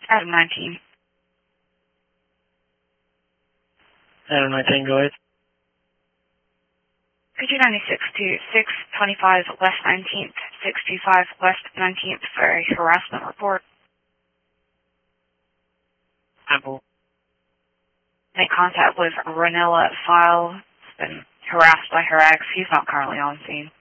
Adam 19. Adam 19, go ahead. 296 to 625 West 19th, 625 West 19th for a harassment report. Apple. Make contact with Ranella File. Has been harassed by her ex. He's not currently on scene.